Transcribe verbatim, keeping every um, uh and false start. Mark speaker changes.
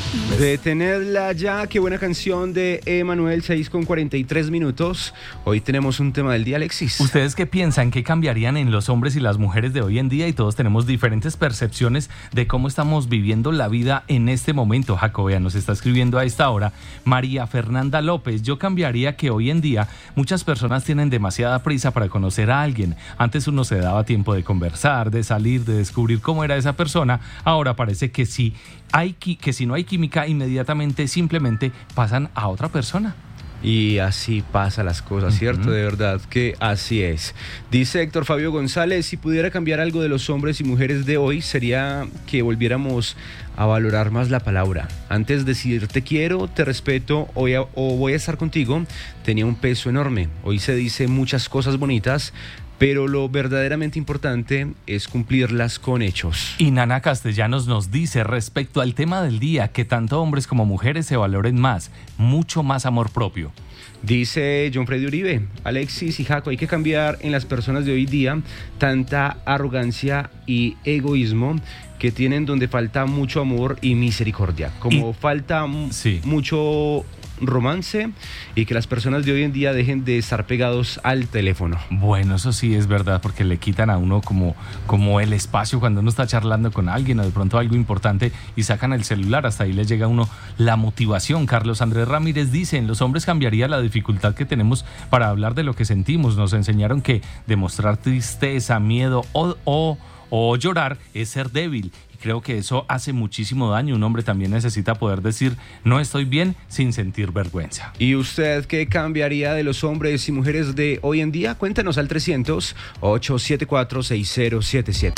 Speaker 1: Detenedla ya, qué buena canción de Emanuel, seis con cuarenta y tres minutos. Hoy tenemos un tema del día, Alexis.
Speaker 2: ¿Ustedes qué piensan? ¿Qué cambiarían en los hombres y las mujeres de hoy en día? Y todos tenemos diferentes percepciones de cómo estamos viviendo la vida en este momento. Jacobea nos está escribiendo a esta hora María Fernanda López. Yo cambiaría que hoy en día muchas personas tienen demasiada prisa para conocer a alguien. Antes uno se daba tiempo de conversar, de salir, de descubrir cómo era esa persona. Ahora parece que sí. Hay que si no hay química, inmediatamente simplemente pasan a otra persona.
Speaker 1: Y así pasan las cosas, ¿cierto? Uh-huh. De verdad que así es. Dice Héctor Fabio González, si pudiera cambiar algo de los hombres y mujeres de hoy, sería que volviéramos a valorar más la palabra. Antes de decir te quiero, te respeto o voy a, o voy a estar contigo, tenía un peso enorme. Hoy se dice muchas cosas bonitas, pero lo verdaderamente importante es cumplirlas con hechos.
Speaker 2: Y Nana Castellanos nos dice respecto al tema del día que tanto hombres como mujeres se valoren más, mucho más amor propio.
Speaker 1: Dice John Freddy Uribe, Alexis y Jaco, hay que cambiar en las personas de hoy día tanta arrogancia y egoísmo que tienen, donde falta mucho amor y misericordia. Como y, falta sí. mucho romance y que las personas de hoy en día dejen de estar pegados al teléfono.
Speaker 2: Bueno, eso sí es verdad, porque le quitan a uno como, como el espacio cuando uno está charlando con alguien o de pronto algo importante y sacan el celular, hasta ahí le llega a uno la motivación. Carlos Andrés Ramírez dice, en los hombres cambiaría la dificultad que tenemos para hablar de lo que sentimos. Nos enseñaron que demostrar tristeza, miedo o, o, o llorar es ser débil. Creo que eso hace muchísimo daño. Un hombre también necesita poder decir no estoy bien sin sentir vergüenza.
Speaker 1: ¿Y usted qué cambiaría de los hombres y mujeres de hoy en día? Cuéntanos al trescientos, ochocientos setenta y cuatro, sesenta siete siete.